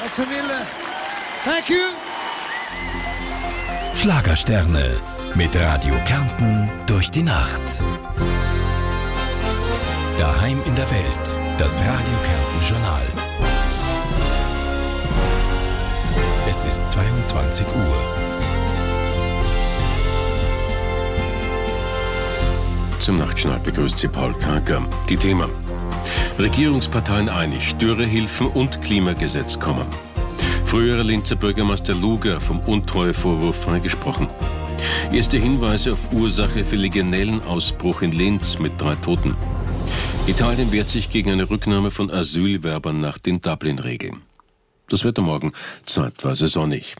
Zum Wille. Thank you. Schlagersterne mit Radio Kärnten durch die Nacht. Daheim in der Welt, das Radio Kärnten Journal. Es ist 22 Uhr. Zum Nachtschnall begrüßt Sie Paul Kaker. Die Themen: Regierungsparteien einig, Dürrehilfen und Klimagesetz kommen. Früherer Linzer Bürgermeister Luger vom Untreuevorwurf freigesprochen. Erste Hinweise auf Ursache für Legionellenausbruch in Linz mit 3 Toten. Italien wehrt sich gegen eine Rücknahme von Asylwerbern nach den Dublin-Regeln. Das Wetter morgen zeitweise sonnig.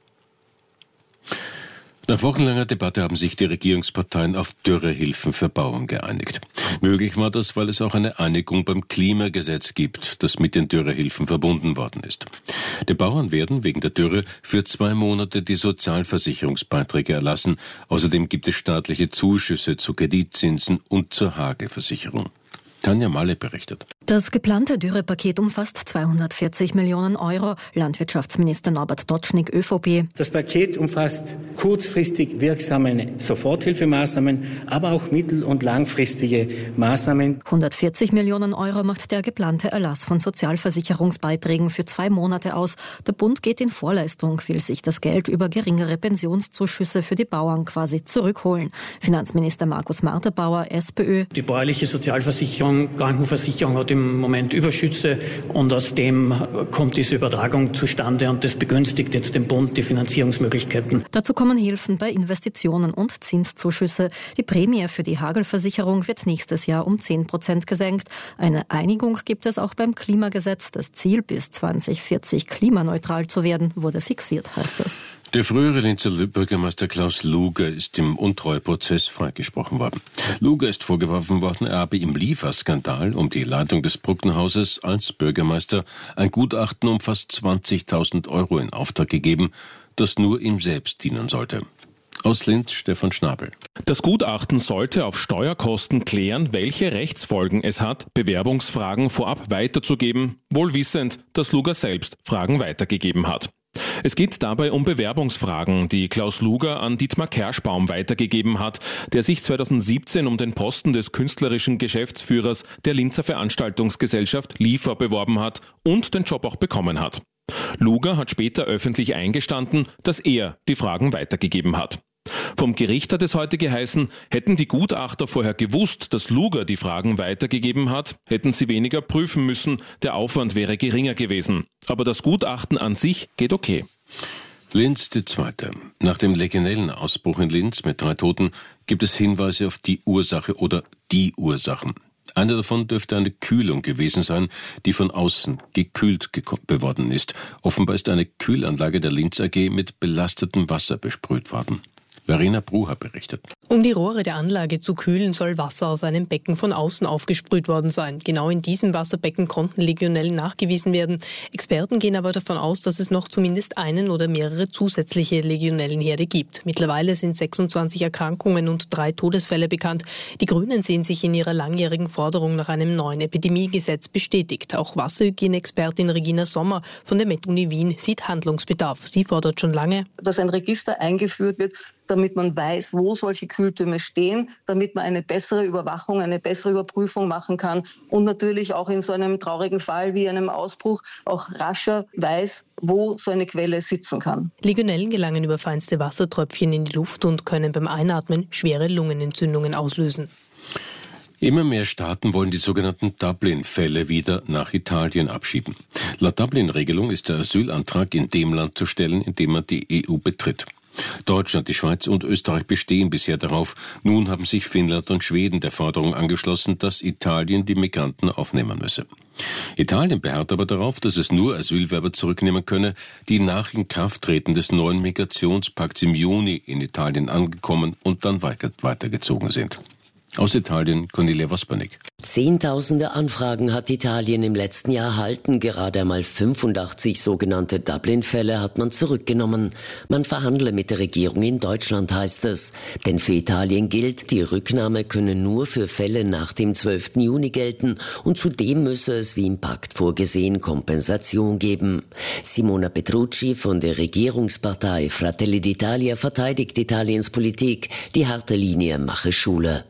Nach wochenlanger Debatte haben sich die Regierungsparteien auf Dürrehilfen für Bauern geeinigt. Möglich war das, weil es auch eine Einigung beim Klimagesetz gibt, das mit den Dürrehilfen verbunden worden ist. Die Bauern werden wegen der Dürre für 2 Monate die Sozialversicherungsbeiträge erlassen. Außerdem gibt es staatliche Zuschüsse zu Kreditzinsen und zur Hagelversicherung. Tanja Malle berichtet. Das geplante Dürrepaket umfasst 240 Millionen Euro. Landwirtschaftsminister Norbert Dotschnig, ÖVP. Das Paket umfasst kurzfristig wirksame Soforthilfemaßnahmen, aber auch mittel- und langfristige Maßnahmen. 140 Millionen Euro macht der geplante Erlass von Sozialversicherungsbeiträgen für 2 Monate aus. Der Bund geht in Vorleistung, will sich das Geld über geringere Pensionszuschüsse für die Bauern quasi zurückholen. Finanzminister Markus Marterbauer, SPÖ. Die bäuerliche Sozialversicherung, Krankenversicherung hat im Moment Überschüsse und aus dem kommt diese Übertragung zustande und das begünstigt jetzt den Bund die Finanzierungsmöglichkeiten. Dazu kommen Hilfen bei Investitionen und Zinszuschüsse. Die Prämie für die Hagelversicherung wird nächstes Jahr um 10% gesenkt. Eine Einigung gibt es auch beim Klimagesetz. Das Ziel, bis 2040 klimaneutral zu werden, wurde fixiert, heißt es. Der frühere Linzer Bürgermeister Klaus Luger ist im Untreueprozess freigesprochen worden. Luger ist vorgeworfen worden, er habe im Lieferskandal um die Leitung des Brucknerhauses als Bürgermeister ein Gutachten um fast 20.000 Euro in Auftrag gegeben, das nur ihm selbst dienen sollte. Aus Linz, Stefan Schnabel. Das Gutachten sollte auf Steuerkosten klären, welche Rechtsfolgen es hat, Bewerbungsfragen vorab weiterzugeben, wohl wissend, dass Luger selbst Fragen weitergegeben hat. Es geht dabei um Bewerbungsfragen, die Klaus Luger an Dietmar Kerschbaum weitergegeben hat, der sich 2017 um den Posten des künstlerischen Geschäftsführers der Linzer Veranstaltungsgesellschaft LIFA beworben hat und den Job auch bekommen hat. Luger hat später öffentlich eingestanden, dass er die Fragen weitergegeben hat. Vom Gericht hat es heute geheißen, hätten die Gutachter vorher gewusst, dass Luger die Fragen weitergegeben hat, hätten sie weniger prüfen müssen, der Aufwand wäre geringer gewesen. Aber das Gutachten an sich geht okay. Linz die Zweite. Nach dem Legionellenausbruch in Linz mit 3 Toten gibt es Hinweise auf die Ursache oder die Ursachen. Einer davon dürfte eine Kühlung gewesen sein, die von außen gekühlt geworden ist. Offenbar ist eine Kühlanlage der Linz AG mit belastetem Wasser besprüht worden. Verena Brucher berichtet. Um die Rohre der Anlage zu kühlen, soll Wasser aus einem Becken von außen aufgesprüht worden sein. Genau in diesem Wasserbecken konnten Legionellen nachgewiesen werden. Experten gehen aber davon aus, dass es noch zumindest einen oder mehrere zusätzliche Legionellenherde gibt. Mittlerweile sind 26 Erkrankungen und 3 Todesfälle bekannt. Die Grünen sehen sich in ihrer langjährigen Forderung nach einem neuen Epidemiegesetz bestätigt. Auch Wasserhygieneexpertin Regina Sommer von der Med-Uni Wien sieht Handlungsbedarf. Sie fordert schon lange, dass ein Register eingeführt wird, damit man weiß, wo solche Kühltürme stehen, damit man eine bessere Überwachung, eine bessere Überprüfung machen kann und natürlich auch in so einem traurigen Fall wie einem Ausbruch auch rascher weiß, wo so eine Quelle sitzen kann. Legionellen gelangen über feinste Wassertröpfchen in die Luft und können beim Einatmen schwere Lungenentzündungen auslösen. Immer mehr Staaten wollen die sogenannten Dublin-Fälle wieder nach Italien abschieben. Laut Dublin-Regelung ist der Asylantrag in dem Land zu stellen, in dem man die EU betritt. Deutschland, die Schweiz und Österreich bestehen bisher darauf. Nun haben sich Finnland und Schweden der Forderung angeschlossen, dass Italien die Migranten aufnehmen müsse. Italien beharrt aber darauf, dass es nur Asylwerber zurücknehmen könne, die nach Inkrafttreten des neuen Migrationspakts im Juni in Italien angekommen und dann weitergezogen sind. Aus Italien Cornelia Vospanik. Zehntausende Anfragen hat Italien im letzten Jahr erhalten. Gerade einmal 85 sogenannte Dublin-Fälle hat man zurückgenommen. Man verhandle mit der Regierung in Deutschland, heißt es. Denn für Italien gilt, die Rücknahme könne nur für Fälle nach dem 12. Juni gelten. Und zudem müsse es, wie im Pakt vorgesehen, Kompensation geben. Simona Petrucci von der Regierungspartei Fratelli d'Italia verteidigt Italiens Politik. Die harte Linie mache Schule.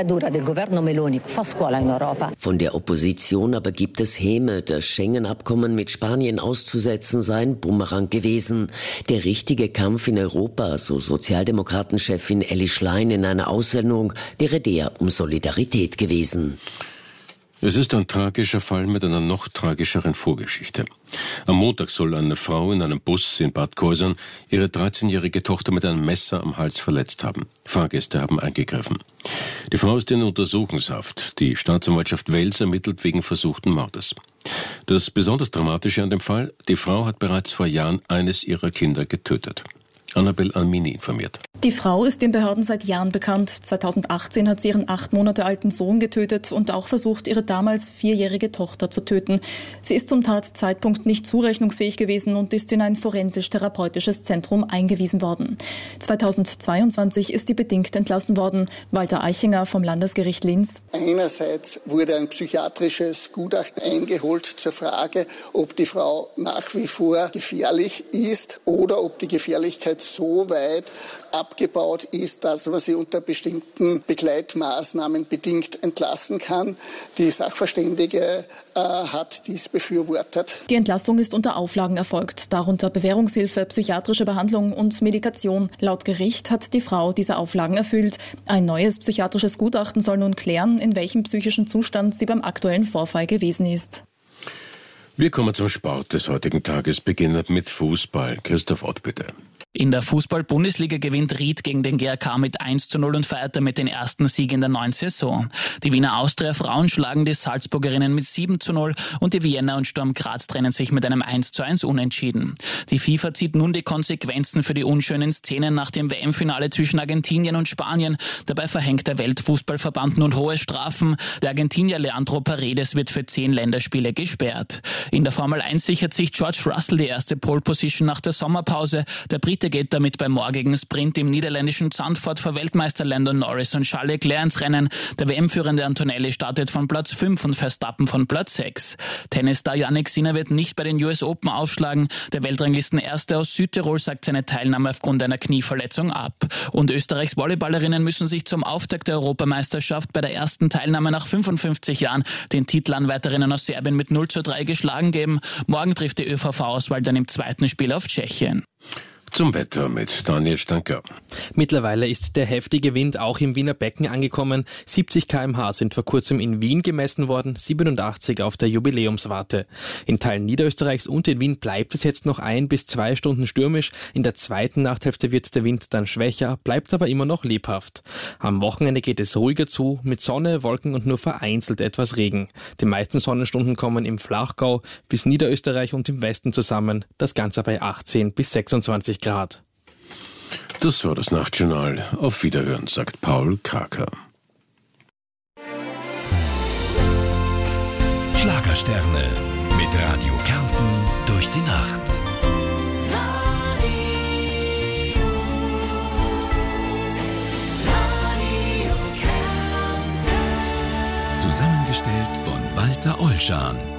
Von der Opposition aber gibt es Häme. Das Schengen-Abkommen mit Spanien auszusetzen sei ein Bumerang gewesen. Der richtige Kampf in Europa, so Sozialdemokratenchefin Elli Schlein in einer Aussendung, wäre der um Solidarität gewesen. Es ist ein tragischer Fall mit einer noch tragischeren Vorgeschichte. Am Montag soll eine Frau in einem Bus in Bad Kreuznach ihre 13-jährige Tochter mit einem Messer am Hals verletzt haben. Fahrgäste haben eingegriffen. Die Frau ist in Untersuchungshaft. Die Staatsanwaltschaft Wels ermittelt wegen versuchten Mordes. Das besonders Dramatische an dem Fall: die Frau hat bereits vor Jahren eines ihrer Kinder getötet. Annabel Almini informiert. Die Frau ist den Behörden seit Jahren bekannt. 2018 hat sie ihren 8 Monate alten Sohn getötet und auch versucht, ihre damals 4-jährige Tochter zu töten. Sie ist zum Tatzeitpunkt nicht zurechnungsfähig gewesen und ist in ein forensisch-therapeutisches Zentrum eingewiesen worden. 2022 ist sie bedingt entlassen worden. Walter Eichinger vom Landesgericht Linz. Einerseits wurde ein psychiatrisches Gutachten eingeholt zur Frage, ob die Frau nach wie vor gefährlich ist oder ob die Gefährlichkeit so weit abgebaut ist, dass man sie unter bestimmten Begleitmaßnahmen bedingt entlassen kann. Die Sachverständige hat dies befürwortet. Die Entlassung ist unter Auflagen erfolgt, darunter Bewährungshilfe, psychiatrische Behandlung und Medikation. Laut Gericht hat die Frau diese Auflagen erfüllt. Ein neues psychiatrisches Gutachten soll nun klären, in welchem psychischen Zustand sie beim aktuellen Vorfall gewesen ist. Wir kommen zum Sport des heutigen Tages, beginnen mit Fußball. Christoph Ott, bitte. In der Fußball-Bundesliga gewinnt Ried gegen den GRK mit 1:0 und feiert damit den ersten Sieg in der neuen Saison. Die Wiener Austria-Frauen schlagen die Salzburgerinnen mit 7:0 und die Vienna und Sturm Graz trennen sich mit einem 1:1 Unentschieden. Die FIFA zieht nun die Konsequenzen für die unschönen Szenen nach dem WM-Finale zwischen Argentinien und Spanien. Dabei verhängt der Weltfußballverband nun hohe Strafen. Der Argentinier Leandro Paredes wird für 10 Länderspiele gesperrt. In der Formel 1 sichert sich George Russell die erste Pole-Position nach der Sommerpause. Der Brite geht damit beim morgigen Sprint im niederländischen Zandvoort vor Weltmeister Lando Norris und Charles Leclerc ins Rennen. Der WM-führende Antonelli startet von Platz 5 und Verstappen von Platz 6. Tennisstar Jannik Sinner wird nicht bei den US Open aufschlagen. Der Weltranglisten-Erste aus Südtirol sagt seine Teilnahme aufgrund einer Knieverletzung ab. Und Österreichs Volleyballerinnen müssen sich zum Auftakt der Europameisterschaft bei der ersten Teilnahme nach 55 Jahren den Titelanwärterinnen aus Serbien mit 0:3 geschlagen geben. Morgen trifft die ÖVV-Auswahl dann im zweiten Spiel auf Tschechien. Zum Wetter mit Daniel Stanker. Mittlerweile ist der heftige Wind auch im Wiener Becken angekommen. 70 km/h sind vor kurzem in Wien gemessen worden, 87 auf der Jubiläumswarte. In Teilen Niederösterreichs und in Wien bleibt es jetzt noch 1 bis 2 Stunden stürmisch. In der zweiten Nachthälfte wird der Wind dann schwächer, bleibt aber immer noch lebhaft. Am Wochenende geht es ruhiger zu, mit Sonne, Wolken und nur vereinzelt etwas Regen. Die meisten Sonnenstunden kommen im Flachgau bis Niederösterreich und im Westen zusammen. Das Ganze bei 18 bis 26 Grad. Das war das Nachtjournal. Auf Wiederhören, sagt Paul Kraker. Schlagersterne mit Radio Kärnten durch die Nacht. Zusammengestellt von Walter Olschan.